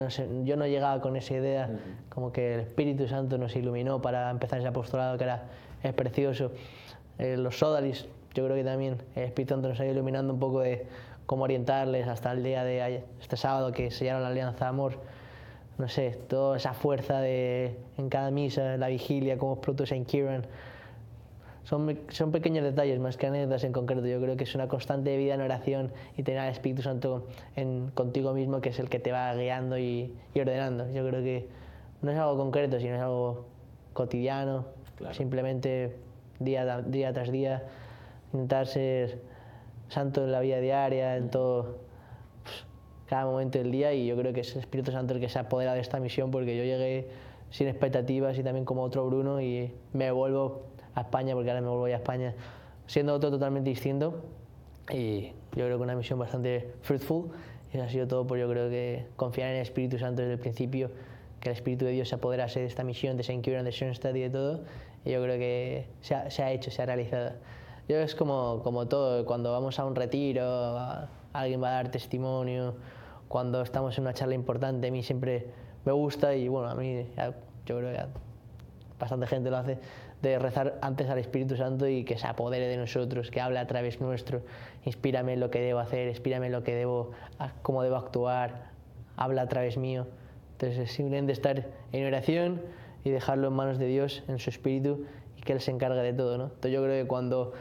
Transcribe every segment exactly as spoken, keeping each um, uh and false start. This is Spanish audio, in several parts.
No sé, yo no llegaba con esa idea, uh-huh. como que el Espíritu Santo nos iluminó para empezar ese apostolado, que era, es precioso. Eh, los Sodalis, yo creo que también el Espíritu Santo nos ha ido iluminando un poco de cómo orientarles hasta el día de ayer, este sábado que sellaron la Alianza de Amor. No sé, toda esa fuerza de en cada misa, la vigilia, cómo explotó Saint Kieran. Son, son pequeños detalles más que anécdotas en concreto. Yo creo que es una constante de vida en oración y tener al Espíritu Santo en, contigo mismo, que es el que te va guiando y, y ordenando. Yo creo que no es algo concreto, sino es algo cotidiano, claro. Simplemente día, día tras día, intentar ser santo en la vida diaria, en todo, pues, cada momento del día, y yo creo que es el Espíritu Santo el que se ha apoderado de esta misión, porque yo llegué sin expectativas y también como otro Bruno, y me vuelvo a España, porque ahora me vuelvo ya a España siendo otro totalmente distinto, y yo creo que una misión bastante fruitful, y eso ha sido todo por, yo creo que confiar en el Espíritu Santo desde el principio, que el Espíritu de Dios se apoderase de esta misión, de Saint Kieran, de Schoenstatt y de todo, y yo creo que se ha, se ha hecho, se ha realizado. Yo es como, como todo, cuando vamos a un retiro, a, alguien va a dar testimonio, cuando estamos en una charla importante, a mí siempre me gusta, y bueno, a mí ya, yo creo que bastante gente lo hace, de rezar antes al Espíritu Santo y que se apodere de nosotros, que hable a través nuestro, inspírame en lo que debo hacer, inspírame en lo que debo, cómo debo actuar, habla a través mío. Entonces es simplemente estar en oración y dejarlo en manos de Dios, en su Espíritu, y que Él se encargue de todo, ¿no? Entonces yo creo que cuando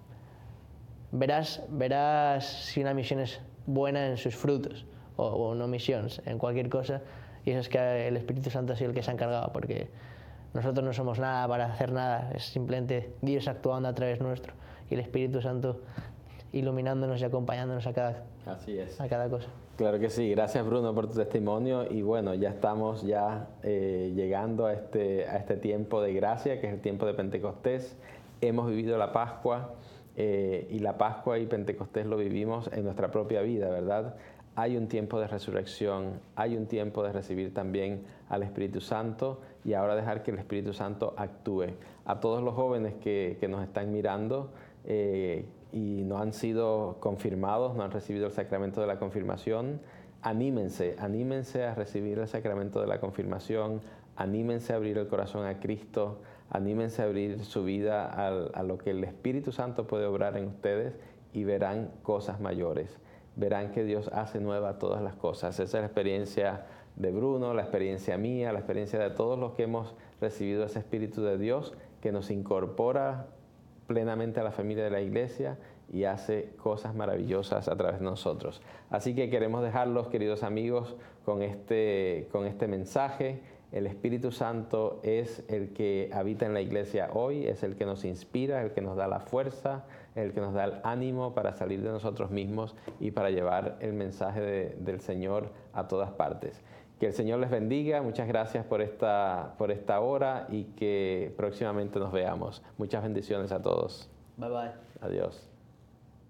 verás, verás si una misión es buena en sus frutos, o, o no misión, en cualquier cosa, y eso es que el Espíritu Santo ha sido el que se ha encargado, porque nosotros no somos nada para hacer nada, es simplemente Dios actuando a través nuestro y el Espíritu Santo iluminándonos y acompañándonos a cada, Así es. a cada cosa. Claro que sí. Gracias, Bruno, por tu testimonio, y bueno, ya estamos ya eh, llegando a este, a este tiempo de gracia, que es el tiempo de Pentecostés. Hemos vivido la Pascua eh, y la Pascua y Pentecostés lo vivimos en nuestra propia vida, ¿verdad? Hay un tiempo de resurrección, hay un tiempo de recibir también al Espíritu Santo y ahora dejar que el Espíritu Santo actúe. A todos los jóvenes que, que nos están mirando eh, y no han sido confirmados, no han recibido el sacramento de la confirmación, anímense, anímense a recibir el sacramento de la confirmación, anímense a abrir el corazón a Cristo, anímense a abrir su vida a, a lo que el Espíritu Santo puede obrar en ustedes y verán cosas mayores. Verán que Dios hace nueva todas las cosas. Esa es la experiencia de Bruno, la experiencia mía, la experiencia de todos los que hemos recibido ese Espíritu de Dios que nos incorpora plenamente a la familia de la Iglesia y hace cosas maravillosas a través de nosotros. Así que queremos dejarlos, queridos amigos, con este, con este mensaje. El Espíritu Santo es el que habita en la Iglesia hoy, es el que nos inspira, el que nos da la fuerza, el que nos da el ánimo para salir de nosotros mismos y para llevar el mensaje de, del Señor a todas partes. Que el Señor les bendiga, muchas gracias por esta, por esta hora y que próximamente nos veamos. Muchas bendiciones a todos. Bye bye. Adiós.